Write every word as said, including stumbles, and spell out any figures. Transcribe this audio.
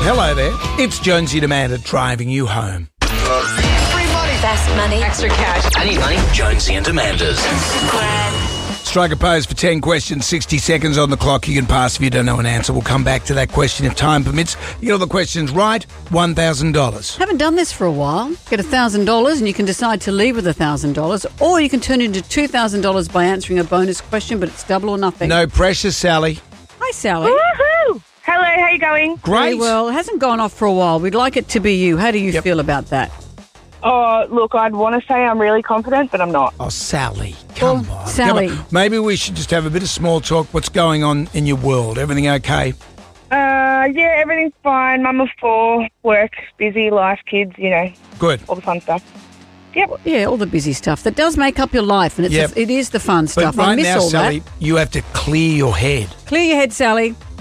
Hello there. It's Jonesy Demanda driving you home. Free money. Best money. Extra cash. I need money. Jonesy and Amanda's. Strike a pose for ten questions, sixty seconds on the clock. You can pass if you don't know an answer. We'll come back to that question if time permits. You get all the questions right, one thousand dollars. Haven't done this for a while. Get one thousand dollars and you can decide to leave with one thousand dollars, or you can turn it into two thousand dollars by answering a bonus question, but it's double or nothing. No pressure, Sally. Hi, Sally. Woohoo! Hello, how you going? Great. Very well. It hasn't gone off for a while. We'd like it to be you. How do you Yep. feel about that? Oh, look, I'd want to say I'm really confident, but I'm not. Oh, Sally, come Well, on. Sally. Come on. Maybe we should just have a bit of small talk. What's going on in your world? Everything okay? Uh, yeah, everything's fine. Mum of four, work, busy, life, kids, you know, Good. all the fun stuff. Yep. Yeah, all the busy stuff. That does make up your life, and it's Yep. it is the fun But stuff. I right miss now, all Sally, that. you have to clear your head. Clear your head, Sally.